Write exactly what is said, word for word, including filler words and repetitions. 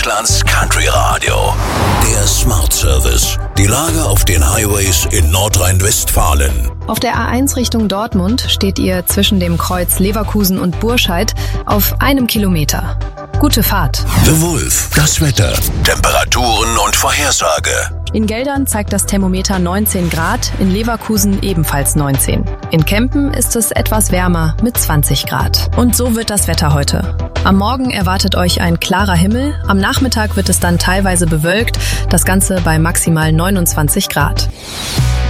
Deutschlands Country Radio. Der Smart Service. Die Lage auf den Highways in Nordrhein-Westfalen. Auf der A eins Richtung Dortmund steht ihr zwischen dem Kreuz Leverkusen und Burscheid auf einem Kilometer. Gute Fahrt. The Wolf. Das Wetter. Temperaturen und Vorhersage. In Geldern zeigt das Thermometer neunzehn Grad, in Leverkusen ebenfalls neunzehn. In Kempen ist es etwas wärmer mit zwanzig Grad. Und so wird das Wetter heute. Am Morgen erwartet euch ein klarer Himmel, am Nachmittag wird es dann teilweise bewölkt, das Ganze bei maximal neunundzwanzig Grad.